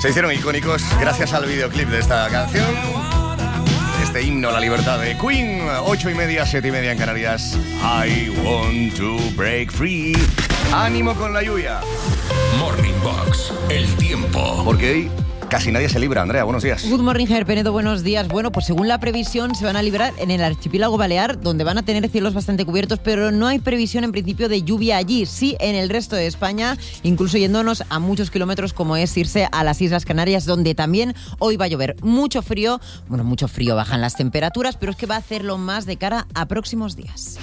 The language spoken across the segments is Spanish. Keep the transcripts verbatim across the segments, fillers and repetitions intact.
Se hicieron icónicos gracias al videoclip de esta canción, este himno a la libertad de Queen. Ocho y media, siete y media en Canarias. I want to break free. Ánimo con la lluvia. Morning Box, el tiempo. Porque hoy casi nadie se libra. Andrea, buenos días. Good morning, Javier Penedo, buenos días. Bueno, pues según la previsión se van a librar en el archipiélago balear, donde van a tener cielos bastante cubiertos, pero no hay previsión en principio de lluvia allí. Sí en el resto de España, incluso yéndonos a muchos kilómetros, como es irse a las Islas Canarias, donde también hoy va a llover. Mucho frío, bueno, mucho frío, bajan las temperaturas, pero es que va a hacerlo más de cara a próximos días.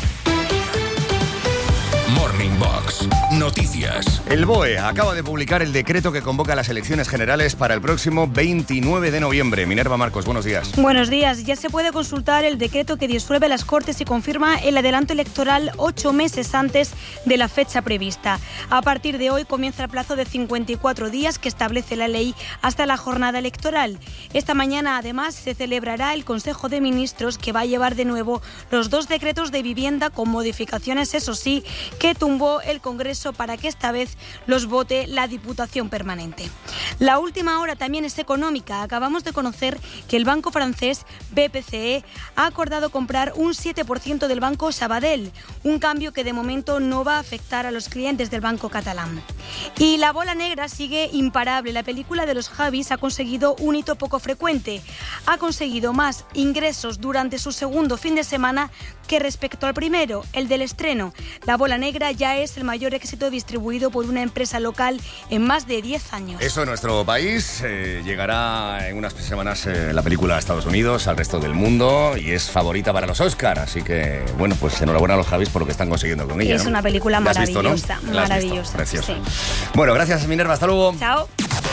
Morning Box, noticias. El B O E acaba de publicar el decreto que convoca las elecciones generales para el próximo veintinueve de noviembre. Minerva Marcos, buenos días. Buenos días. Ya se puede consultar el decreto que disuelve las Cortes y confirma el adelanto electoral ocho meses antes de la fecha prevista. A partir de hoy comienza el plazo de cincuenta y cuatro días que establece la ley hasta la jornada electoral. Esta mañana, además, se celebrará el Consejo de Ministros, que va a llevar de nuevo los dos decretos de vivienda con modificaciones, eso sí, que tumbó el Congreso para que esta vez los vote la Diputación Permanente. La última hora también es económica. Acabamos de conocer que el banco francés B P C E ha acordado comprar un siete por ciento del banco Sabadell, un cambio que de momento no va a afectar a los clientes del banco catalán. Y la bola negra sigue imparable. La película de los Javis ha conseguido un hito poco frecuente. Ha conseguido más ingresos durante su segundo fin de semana que respecto al primero, el del estreno. La bola negra ya es el mayor éxito distribuido por una empresa local en más de diez años. Eso en nuestro país. Eh, llegará en unas semanas eh, la película a Estados Unidos, al resto del mundo, y es favorita para los Oscars. Así que, bueno, pues enhorabuena a los Javis por lo que están consiguiendo con ella. Es ¿no? una película ¿La has visto, maravillosa, ¿no? ¿La has maravillosa. visto? Preciosa. Sí. Bueno, gracias, Minerva. Hasta luego. Chao.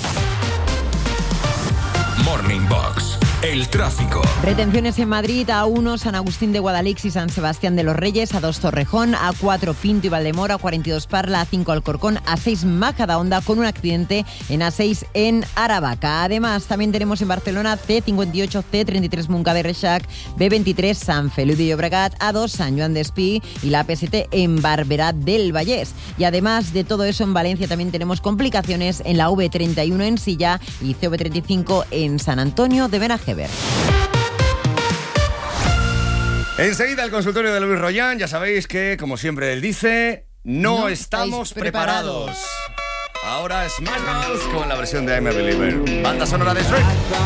Morning Box, el tráfico. Retenciones en Madrid: A uno, San Agustín de Guadalix y San Sebastián de los Reyes; A dos, Torrejón; A cuatro, Pinto y Valdemoro; A cuarenta y dos, Parla; A cinco, Alcorcón; A seis, Majadahonda, con un accidente en A seis en Aravaca. Además, también tenemos en Barcelona C cincuenta y ocho, C treinta y tres, Montcada y Reixac; B veintitrés, Sant Feliu de Llobregat; A dos, Sant Joan Despí; y la A P siete en Barberà del Vallès. Y además de todo eso, en Valencia también tenemos complicaciones en la V treinta y uno en Silla y C V treinta y cinco en San Antonio de Benajever. Enseguida el consultorio de Luis Rollán. Ya sabéis que, como siempre él dice, no, No estamos preparados. preparados. Ahora Smash Mouth con la versión de I'm a Believer. Banda sonora de Shrek.